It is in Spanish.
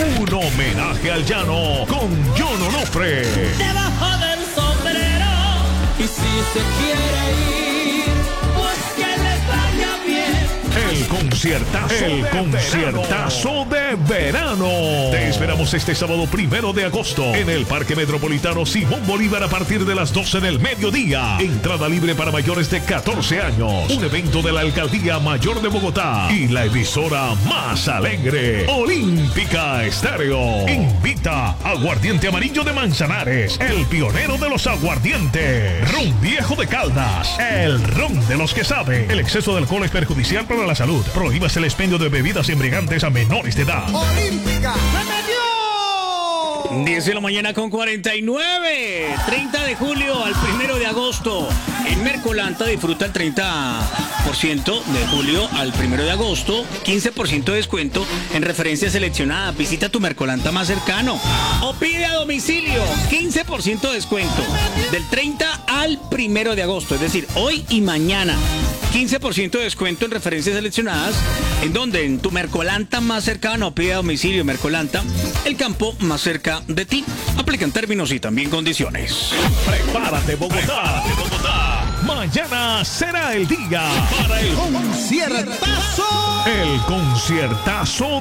Un homenaje al llano con John Onofre. Debajo del sombrero. Y si se quiere ir, pues que le vaya bien. El conciertazo de verano. Te esperamos este sábado 1 de agosto en el Parque Metropolitano Simón Bolívar a partir de las 12 del mediodía. Entrada libre para mayores de 14 años. Un evento de la Alcaldía Mayor de Bogotá y la emisora más alegre, Olímpica Estéreo. Invita Aguardiente Amarillo de Manzanares, el pionero de los aguardientes. Ron Viejo de Caldas, el ron de los que sabe. El exceso de alcohol es perjudicial para la salud. Prohíbas el expendio de bebidas embriagantes a menores de edad. Olímpica. 10 de la mañana con 49. 30 de julio al 1 de agosto. En Mercolanta disfruta el 30% de julio al 1 de agosto. 15% de descuento en referencias seleccionadas. Visita tu Mercolanta más cercano o pide a domicilio. 15% de descuento del 30 al 1 de agosto. Es decir, hoy y mañana. 15% de descuento en referencias seleccionadas. ¿En donde? En tu Mercolanta más cercano. Pide a domicilio. Mercolanta, el campo más cerca de ti. Aplican términos y también condiciones. Prepárate, Bogotá. Mañana será el día para el Conciertazo. conciertazo